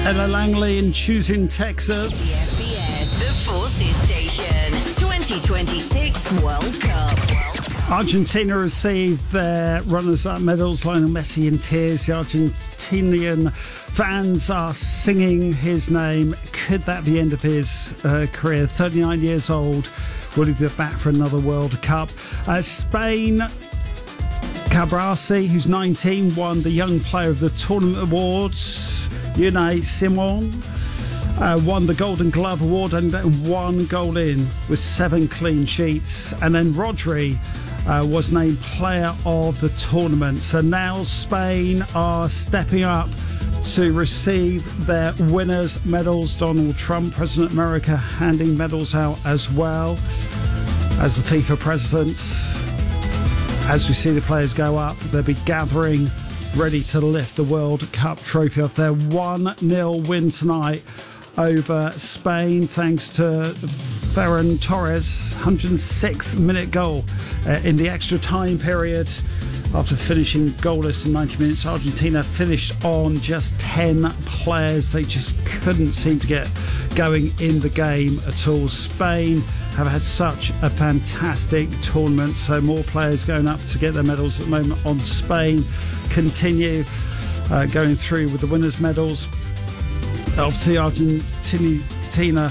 Ella Langley in Choosing Texas. The FBS, the Forces Station, 2026 World Cup. Argentina received their runners-up medals. Lionel Messi in tears. The Argentinian fans are singing his name. Could that be the end of his career? 39 years old. Will he be back for another World Cup? Spain, Cabrasi, who's 19, won the Young Player of the Tournament Awards. Unai Simon won the Golden Glove Award and one goal in with 7 clean sheets. And then Rodri was named Player of the Tournament. So now Spain are stepping up to receive their winners' medals. Donald Trump, President of America, handing medals out as well as the FIFA president. As we see the players go up, they'll be gathering ready to lift the World Cup trophy off their 1-0 win tonight over Spain, thanks to Ferran Torres' 106-minute goal in the extra time period. After finishing goalless in 90 minutes, Argentina finished on just 10 players. They just couldn't seem to get going in the game at all. Spain have had such a fantastic tournament, so more players going up to get their medals at the moment. On Spain continue going through with the winners' medals. Obviously Argentina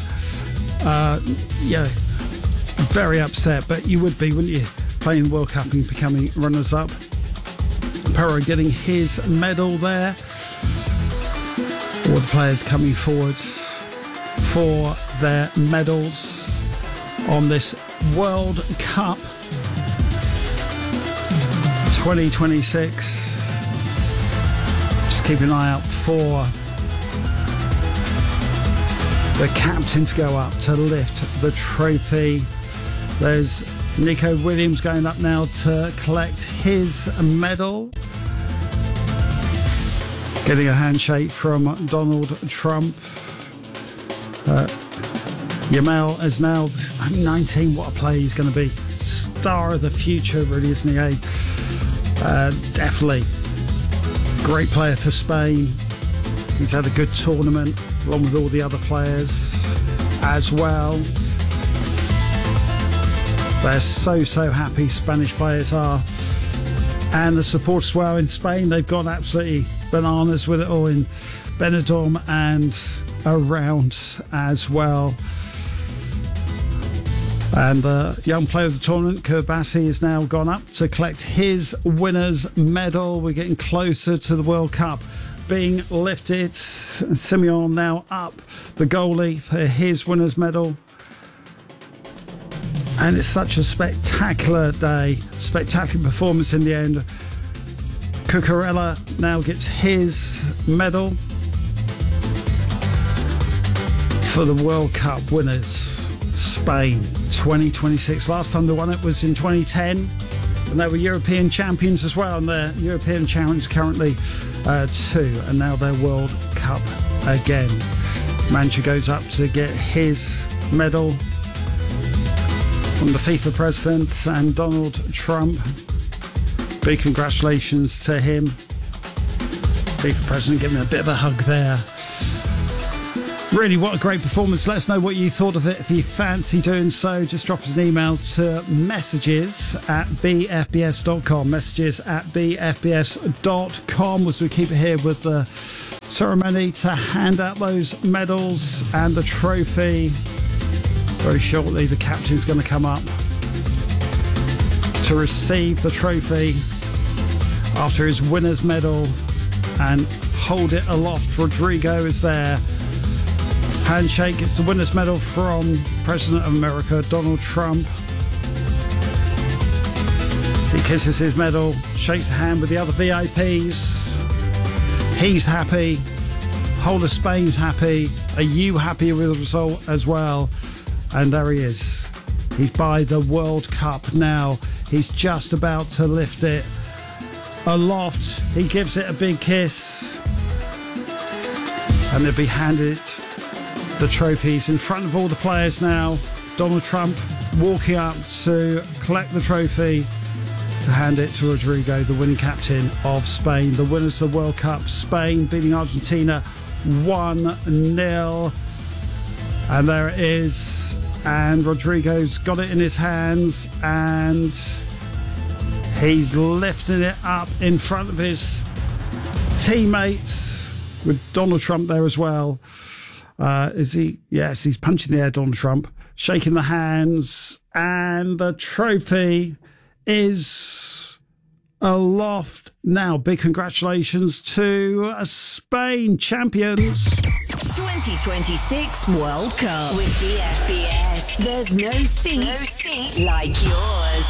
very upset, but you would be, wouldn't you, playing the World Cup and becoming runners-up. Perro getting his medal there. All the players coming forwards for their medals on this World Cup 2026. Just keep an eye out for the captain to go up to lift the trophy. There's Nico Williams going up now to collect his medal. Getting a handshake from Donald Trump. Yamal is now 19. What a player he's going to be. Star of the future, really, isn't he? Definitely. Great player for Spain. He's had a good tournament, along with all the other players as well. They're so happy, Spanish players are. And the support as well in Spain, they've gone absolutely bananas with it all in Benidorm and around as well. And the young player of the tournament, Cabrasi, has now gone up to collect his winner's medal. We're getting closer to the World Cup being lifted. Simeon now up, the goalie, for his winner's medal. And it's such a spectacular day, spectacular performance in the end. Cucurella now gets his medal for the World Cup winners, Spain 2026. Last time they won it was in 2010, and they were European champions as well, and they're European champions currently too, and now they're World Cup again. Mancha goes up to get his medal from the FIFA president and Donald Trump. Big congratulations to him. FIFA president giving a bit of a hug there. Really, what a great performance. Let us know what you thought of it. If you fancy doing so, just drop us an email to messages@bfbs.com. Messages@bfbs.com, as we keep it here with the ceremony to hand out those medals and the trophy. Very shortly, the captain's going to come up to receive the trophy after his winner's medal and hold it aloft. Rodrigo is there. Handshake. It's the winner's medal from President of America, Donald Trump. He kisses his medal, shakes a hand with the other VIPs. He's happy. Whole of Spain's happy. Are you happy with the result as well? And there he is. He's by the World Cup now. He's just about to lift it aloft. He gives it a big kiss. And they'll be handed the trophies in front of all the players now. Donald Trump walking up to collect the trophy to hand it to Rodrigo, the winning captain of Spain. The winners of the World Cup, Spain beating Argentina 1-0. And there it is. And Rodrigo's got it in his hands and he's lifting it up in front of his teammates with Donald Trump there as well. Is he? Yes, he's punching the air, Donald Trump, shaking the hands, and the trophy is aloft. Now, big congratulations to Spain, champions. 2026 World Cup with BFBS. There's no seat like yours.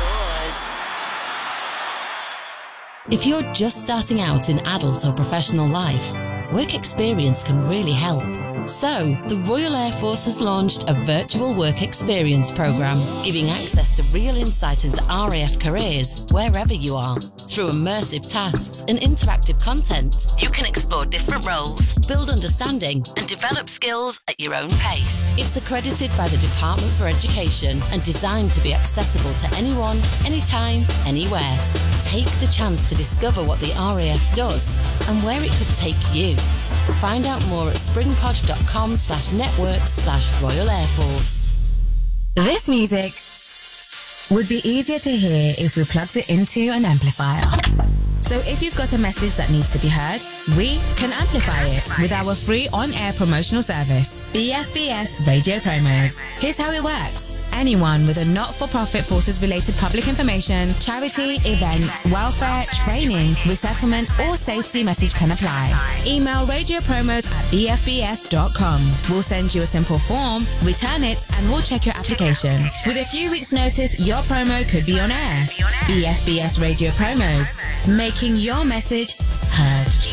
If you're just starting out in adult or professional life, work experience can really help. So, the Royal Air Force has launched a virtual work experience program, giving access to real insight into RAF careers wherever you are. Through immersive tasks and interactive content, you can explore different roles, build understanding, and develop skills at your own pace. It's accredited by the Department for Education and designed to be accessible to anyone, anytime, anywhere. Take the chance to discover what the RAF does and where it could take you. Find out more at springpod.com/network/Royal Air Force. This music would be easier to hear if we plugged it into an amplifier. So if you've got a message that needs to be heard, we can amplify it with our free on-air promotional service, BFBS Radio Promos. Here's how it works. Anyone with a not-for-profit forces-related public information, charity, event, welfare, training, resettlement, or safety message can apply. Email radiopromos@bfbs.com. We'll send you a simple form, return it, and we'll check your application. With a few weeks' notice, your promo could be on air. BFBS Radio Promos, making your message heard.